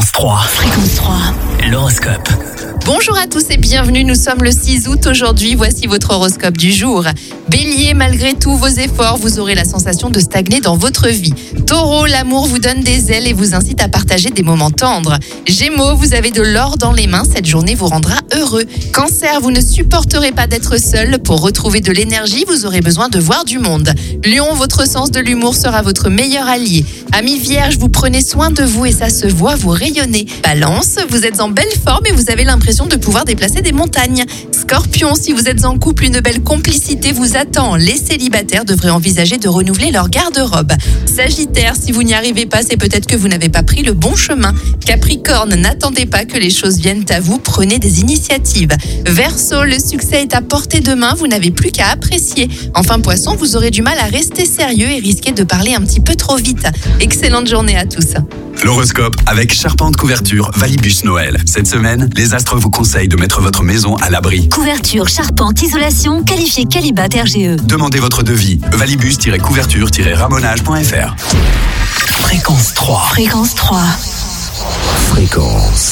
Fréquence 3. Fréquence 3. L'horoscope. Bonjour à tous et bienvenue, nous sommes le 6 août aujourd'hui, voici votre horoscope du jour. Bélier, malgré tous vos efforts, vous aurez la sensation de stagner dans votre vie. Taureau, l'amour vous donne des ailes et vous incite à partager des moments tendres. Gémeaux, vous avez de l'or dans les mains, cette journée vous rendra heureux. Cancer, vous ne supporterez pas d'être seul, pour retrouver de l'énergie, vous aurez besoin de voir du monde. Lion, votre sens de l'humour sera votre meilleur allié. Amis Vierge, vous prenez soin de vous et ça se voit, vous rayonnez. Balance, vous êtes en belle forme et vous avez l'impression de pouvoir déplacer des montagnes. Scorpion, si vous êtes en couple, une belle complicité vous attend. Les célibataires devraient envisager de renouveler leur garde-robe. Sagittaire, si vous n'y arrivez pas, c'est peut-être que vous n'avez pas pris le bon chemin. Capricorne, n'attendez pas que les choses viennent à vous, prenez des initiatives. Verseau, le succès est à portée de main, vous n'avez plus qu'à apprécier. Enfin Poisson, vous aurez du mal à rester sérieux et risquez de parler un petit peu trop vite. Excellente journée à tous. L'horoscope avec Charpente Couverture Valibus Noël. Cette semaine, les astres vous conseillent de mettre votre maison à l'abri. Couverture, charpente, isolation, qualifié Qualibat RGE. Demandez votre devis. Valibus-couverture-ramonage.fr. Fréquence 3. Fréquence 3. Fréquence